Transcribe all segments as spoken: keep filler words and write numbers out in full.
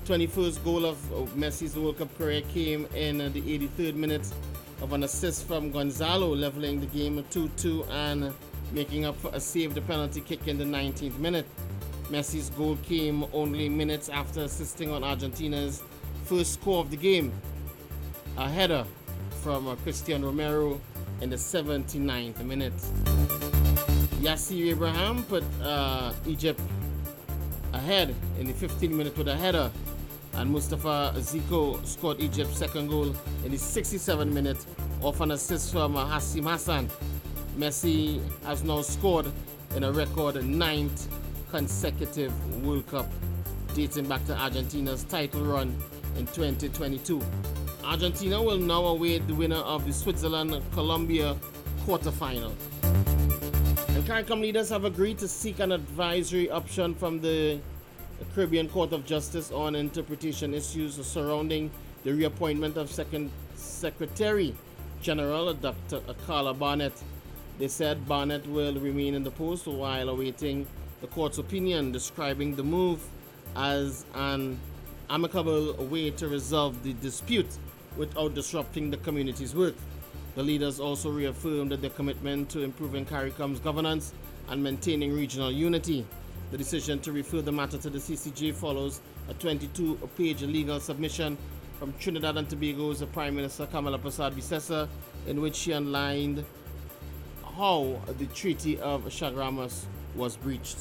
twenty-first goal of Messi's World Cup career came in the eighty-third minute of an assist from Gonzalo, leveling the game two two and making up for a saved penalty kick in the nineteenth minute. Messi's goal came only minutes after assisting on Argentina's first score of the game, a header from uh, Christian Romero in the seventy-ninth minute. Yassir Ibrahim put uh, Egypt ahead in the fifteenth minute with a header, and Mustafa Ziko scored Egypt's second goal in the sixty-seventh minute off an assist from uh, Hassim Hassan. Messi has now scored in a record ninth consecutive World Cup, dating back to Argentina's title run in twenty twenty-two. Argentina will now await the winner of the Switzerland-Colombia quarterfinal. And CARICOM leaders have agreed to seek an advisory option from the Caribbean Court of Justice on interpretation issues surrounding the reappointment of Second Secretary General Doctor Carla Barnett. They said Barnett will remain in the post while awaiting the court's opinion, describing the move as an amicable way to resolve the dispute without disrupting the community's work. The leaders also reaffirmed their commitment to improving CARICOM's governance and maintaining regional unity. The decision to refer the matter to the C C J follows a twenty-two page legal submission from Trinidad and Tobago's Prime Minister Kamala Persad-Bissessar, in which she outlined how the Treaty of Chaguaramas was breached.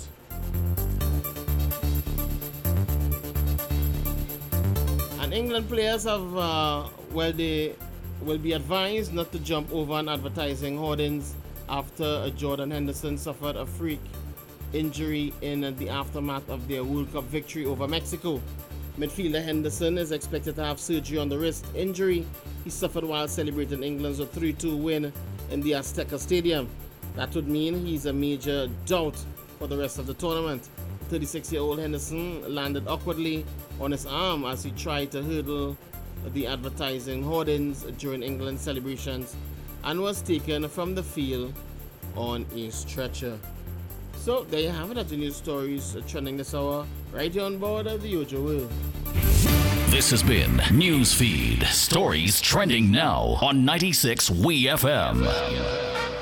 And England players have, uh, well, they will be advised not to jump over an advertising hoardings after Jordan Henderson suffered a freak injury in the aftermath of their World Cup victory over Mexico. Midfielder Henderson is expected to have surgery on the wrist injury he suffered while celebrating England's three two win in the Azteca Stadium. That would mean he's a major doubt for the rest of the tournament. thirty-six-year-old Henderson landed awkwardly on his arm as he tried to hurdle the advertising hoardings during England's celebrations and was taken from the field on a stretcher. So there you have it, at the news stories trending this hour right here on board of the Yojo World. This has been Newsfeed, stories trending now on ninety-six W E F M.